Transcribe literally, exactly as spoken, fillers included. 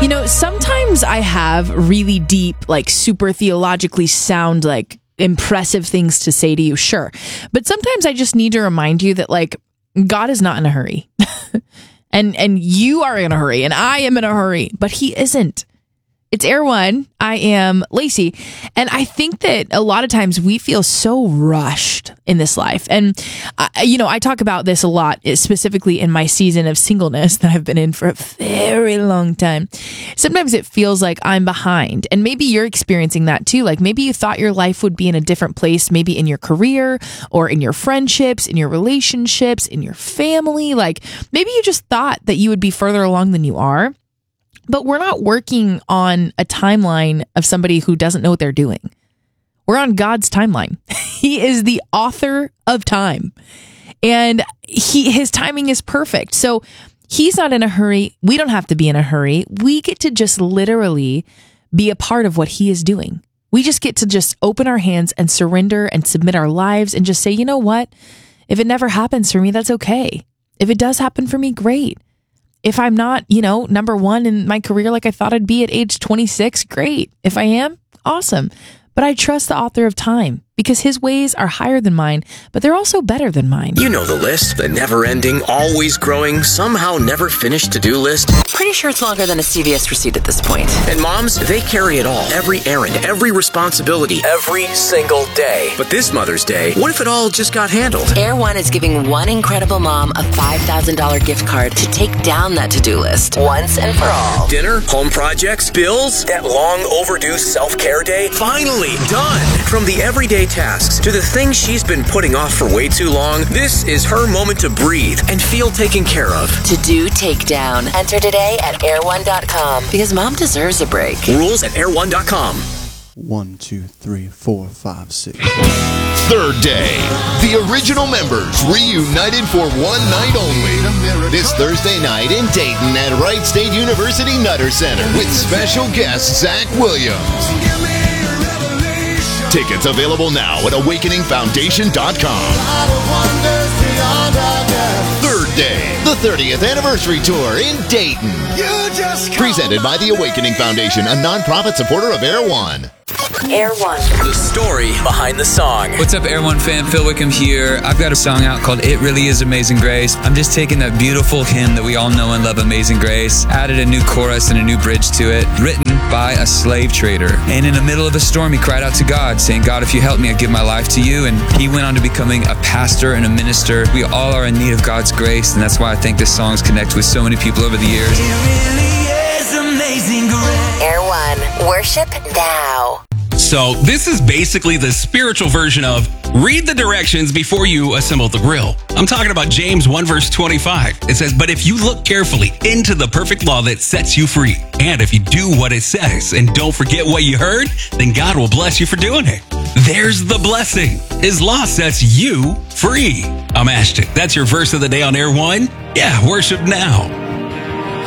You know, sometimes I have really deep, like super theologically sound, like impressive things to say to you, sure. But sometimes I just need to remind you that, like, God is not in a hurry. and and you are in a hurry, and I am in a hurry, but he isn't. It's Air One. I am Lacey. And I think that a lot of times we feel so rushed in this life. And, I, you know, I talk about this a lot, specifically in my season of singleness that I've been in for a very long time. Sometimes it feels like I'm behind. And maybe you're experiencing that too. Like maybe you thought your life would be in a different place, maybe in your career or in your friendships, in your relationships, in your family. Like maybe you just thought that you would be further along than you are. But we're not working on a timeline of somebody who doesn't know what they're doing. We're on God's timeline. He is the author of time. And he his timing is perfect. So he's not in a hurry. We don't have to be in a hurry. We get to just literally be a part of what he is doing. We just get to just open our hands and surrender and submit our lives and just say, you know what? If it never happens for me, that's okay. If it does happen for me, great. If I'm not, you know, number one in my career like I thought I'd be at age twenty-six, great. If I am, awesome. But I trust the author of time because his ways are higher than mine, but they're also better than mine. You know the list, the never-ending, always growing, somehow never finished to-do list. Pretty sure it's longer than a C V S receipt at this point. And moms, they carry it all. Every errand, every responsibility, every single day. But this Mother's Day, what if it all just got handled? Air One is giving one incredible mom a five thousand dollars gift card to take down that to-do list once and for all. Dinner, home projects, bills, that long overdue self-care day, finally done. From the everyday tasks to the things she's been putting off for way too long, this is her moment to breathe and feel taken care of. To-do takedown. Enter today at air one dot com because mom deserves a break. Rules at air one dot com. One, two, three, four, five, six. Third day. The original members reunited for one night only. This Thursday night in Dayton at Wright State University Nutter Center with special guest Zach Williams. Tickets available now at awakening foundation dot com. Third day, the thirtieth anniversary tour in Dayton. Presented by the Awakening Foundation, a nonprofit supporter of Air One. Air One. The story behind the song. What's up, Air One fan? Phil Wickham here. I've got a song out called It Really Is Amazing Grace. I'm just taking that beautiful hymn that we all know and love, Amazing Grace, added a new chorus and a new bridge to it, written by a slave trader. And in the middle of a storm, he cried out to God, saying, God, if you help me, I give my life to you. And he went on to becoming a pastor and a minister. We all are in need of God's grace, and that's why I think this song's connected with so many people over the years. It really is amazing grace. Air One. Worship now. So this is basically the spiritual version of read the directions before you assemble the grill. I'm talking about James one verse twenty-five. It says, but if you look carefully into the perfect law that sets you free, and if you do what it says and don't forget what you heard, then God will bless you for doing it. There's the blessing. His law sets you free. I'm Ashton. That's your verse of the day on Air One. Yeah, worship now.